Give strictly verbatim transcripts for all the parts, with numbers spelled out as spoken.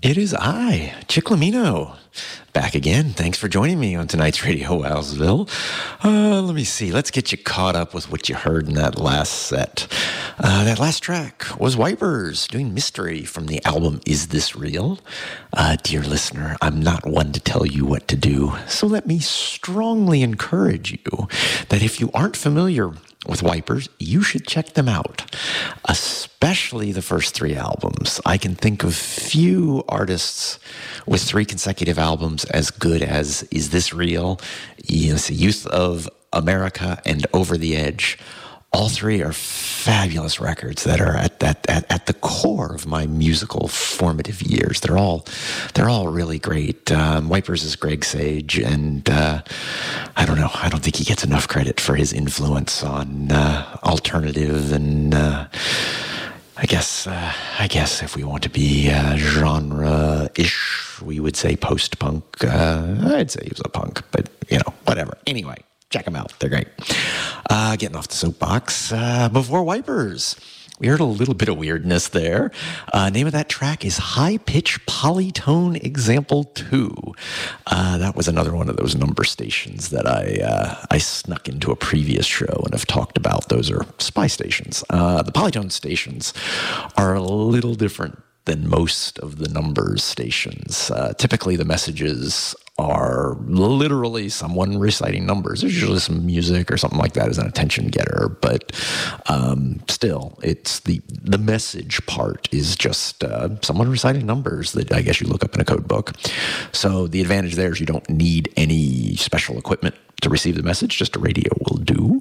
It is I, Chick Lamino, back again. Thanks for joining me on tonight's Radio Wowsville. Uh, let me see. Let's get you caught up with what you heard in that last set. Uh, that last track was Wipers doing Mystery from the album Is This Real? Uh, dear listener, I'm not one to tell you what to do, so let me strongly encourage you that if you aren't familiar with Wipers, you should check them out, especially the first three albums. I can think of few artists with three consecutive albums as good as Is This Real, yes, Youth of America, and Over the Edge. All three are fabulous records that are at that at, at the core of my musical formative years. They're all they're all really great. Um, Wipers is Greg Sage, and uh, I don't know. I don't think he gets enough credit for his influence on uh, alternative and. Uh, I guess uh, I guess if we want to be uh, genre-ish, we would say post-punk. Uh, I'd say he was a punk, but you know, whatever. Anyway. Check them out. They're great. Uh, getting off the soapbox. Uh, before Wipers, we heard a little bit of weirdness there. Uh, name of that track is High Pitch Polytone Example two. Uh, that was another one of those number stations that I uh, I snuck into a previous show and have talked about. Those are spy stations. Uh, the polytone stations are a little different than most of the numbers stations. Uh, typically, the messages are literally someone reciting numbers. There's usually some music or something like that as an attention getter, but um, still, it's the the message part is just uh, someone reciting numbers that I guess you look up in a code book. So the advantage there is you don't need any special equipment to receive the message, just a radio will do.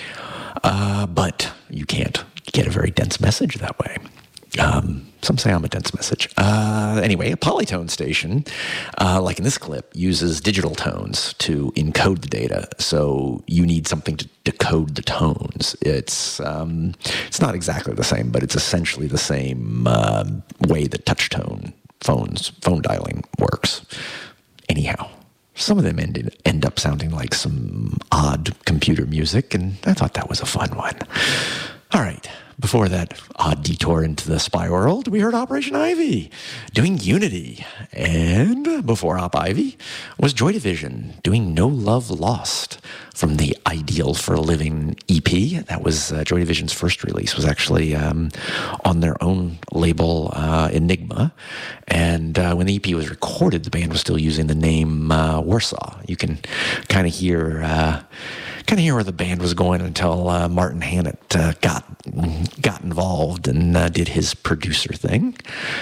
Uh, but you can't get a very dense message that way. Um, some say I'm a dense message. Uh, anyway, a polytone station, uh, like in this clip, uses digital tones to encode the data. So you need something to decode the tones. It's um, it's not exactly the same, but it's essentially the same uh, way that touch tone phones, phone dialing works. Anyhow, some of them ended, end up sounding like some odd computer music, and I thought that was a fun one. All right. Before that odd detour into the spy world, we heard Operation Ivy doing Unity. And before Op Ivy was Joy Division doing No Love Lost from the Ideal for a Living E P. That was uh, Joy Division's first release, was actually um, on their own label, uh, Enigma. And uh, when the E P was recorded, the band was still using the name uh, Warsaw. You can kind of hear... Uh, kind of hear where the band was going until uh, Martin Hannett uh, got got involved and uh, did his producer thing.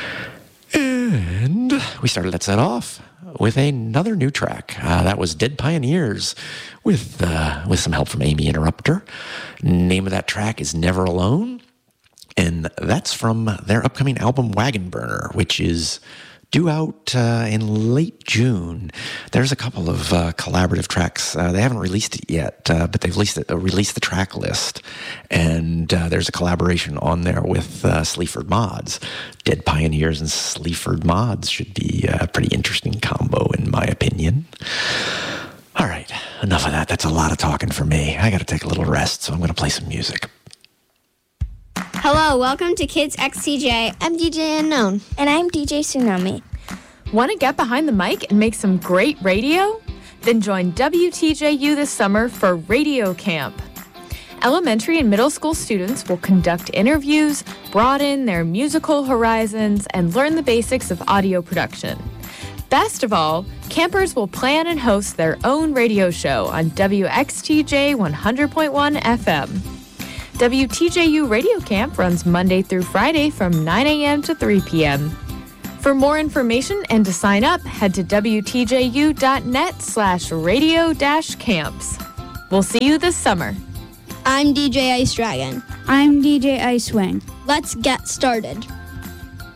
And we started that set off with another new track. Uh, that was Dead Pioneers with uh, with some help from Amy Interrupter. Name of that track is Never Alone. And that's from their upcoming album Wagon Burner, which is due out uh, in late June. There's a couple of uh, collaborative tracks. Uh, they haven't released it yet, uh, but they've released, it, uh, released the track list. And uh, there's a collaboration on there with uh, Sleaford Mods. Dead Pioneers and Sleaford Mods should be a pretty interesting combo, in my opinion. All right, enough of that. That's a lot of talking for me. I got to take a little rest, so I'm going to play some music. Hello, welcome to Kids X T J. I'm D J Unknown. And I'm D J Tsunami. Want to get behind the mic and make some great radio? Then join W T J U this summer for Radio Camp. Elementary and middle school students will conduct interviews, broaden their musical horizons, and learn the basics of audio production. Best of all, campers will plan and host their own radio show on W X T J one hundred point one F M. W T J U Radio Camp runs Monday through Friday from nine a.m. to three p.m. For more information and to sign up, head to W T J U dot net slash radio dash camps. We'll see you this summer. I'm D J Ice Dragon. I'm D J Icewing. Let's get started.